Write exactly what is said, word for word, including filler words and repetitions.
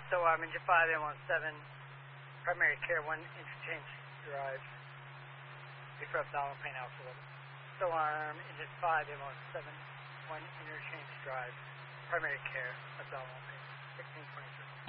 So I'm um, engine five, M one seven, primary care, one interchange drive. Before abdominal pain, alpha level. So arm, engine five, M one seven, one interchange drive, primary care, abdominal pain, sixteen twenty-three.